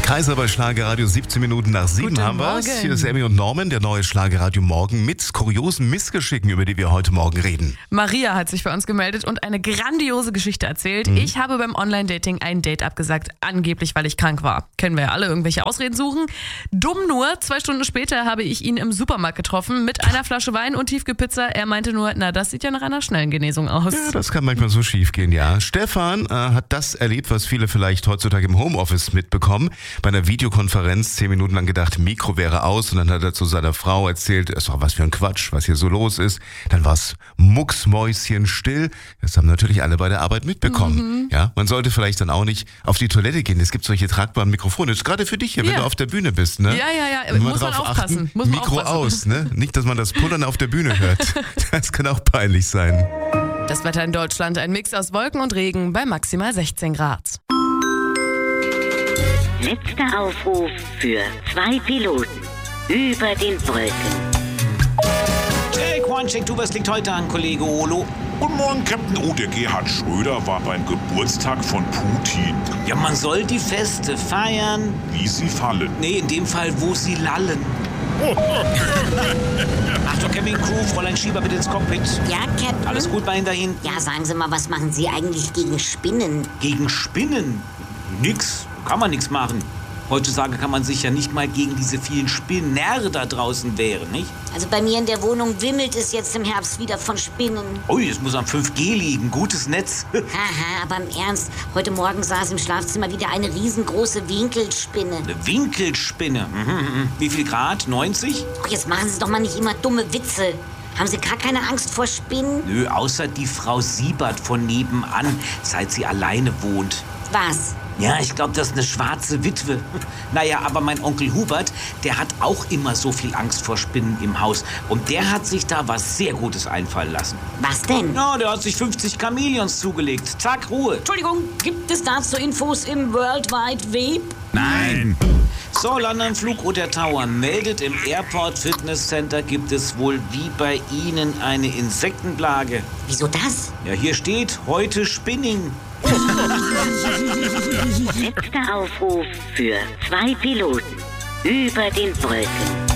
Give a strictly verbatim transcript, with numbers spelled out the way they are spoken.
Kaiser bei Schlagerradio, siebzehn Minuten nach sieben Guten haben wir's. Morgen. Hier ist Emmy und Norman, der neue Schlagerradio Morgen mit kuriosen Missgeschicken, über die wir heute Morgen reden. Maria hat sich bei uns gemeldet und eine grandiose Geschichte erzählt. Mhm. Ich habe beim Online-Dating ein Date abgesagt, angeblich, weil ich krank war. Kennen wir ja alle, irgendwelche Ausreden suchen. Dumm nur, zwei Stunden später habe ich ihn im Supermarkt getroffen mit einer Flasche Wein und Tiefkühlpizza. Er meinte nur, na, das sieht ja nach einer schnellen Genesung aus. Ja, das kann manchmal so schief gehen, ja. Stefan äh, hat das erlebt, was viele vielleicht heutzutage im Homeoffice mitbekommen. Bei einer Videokonferenz zehn Minuten lang gedacht, Mikro wäre aus, und dann hat er zu seiner Frau erzählt, es war was für ein Quatsch, was hier so los ist. Dann war es mucksmäuschenstill. Das haben natürlich alle bei der Arbeit mitbekommen. Mhm. Ja, man sollte vielleicht dann auch nicht auf die Toilette gehen. Es gibt solche tragbaren Mikrofone. Das ist gerade für dich hier, wenn Ja. du auf der Bühne bist. Ne? Ja, ja, ja. Immer Muss man drauf aufpassen. achten, Muss man Mikro aufpassen. aus, ne? Nicht, dass man das Pullern auf der Bühne hört. Das kann auch peinlich sein. Das Wetter in Deutschland, ein Mix aus Wolken und Regen bei maximal sechzehn Grad. Letzter Aufruf für zwei Piloten über den Wolken. Hey Quancheck, du, was liegt heute an, Kollege Olo? Guten Morgen, Captain. Oh, der Gerhard Schröder war beim Geburtstag von Putin. Ja, man soll die Feste feiern. Wie sie fallen. Nee, in dem Fall, wo sie lallen. Achtung, Camping Crew, Fräulein Schieber bitte ins Cockpit. Ja, Captain? Alles gut bei Ihnen dahin? Ja, sagen Sie mal, was machen Sie eigentlich gegen Spinnen? Gegen Spinnen? Nix. Kann man nix machen. Heutzutage kann man sich ja nicht mal gegen diese vielen Spinnenärre da draußen wehren, nicht? Also bei mir in der Wohnung wimmelt es jetzt im Herbst wieder von Spinnen. Ui, es muss am fünf G liegen. Gutes Netz. Haha, aber im Ernst, heute Morgen saß im Schlafzimmer wieder eine riesengroße Winkelspinne. Eine Winkelspinne. Mhm, mhm. Wie viel Grad? neunzig? Ach, jetzt machen Sie doch mal nicht immer dumme Witze. Haben Sie gar keine Angst vor Spinnen? Nö, außer die Frau Siebert von nebenan, seit sie alleine wohnt. Was? Ja, ich glaube, das ist eine schwarze Witwe. Naja, aber mein Onkel Hubert, der hat auch immer so viel Angst vor Spinnen im Haus. Und der hat sich da was sehr Gutes einfallen lassen. Was denn? Ja, der hat sich fünfzig Chamäleons zugelegt. Zack, Ruhe. Entschuldigung, gibt es dazu Infos im World Wide Web? Nein. So, London Flugroute Tower meldet, im Airport Fitness Center gibt es wohl wie bei Ihnen eine Insektenplage. Wieso das? Ja, hier steht heute Spinning. Letzter Aufruf für zwei Piloten über den Wolken.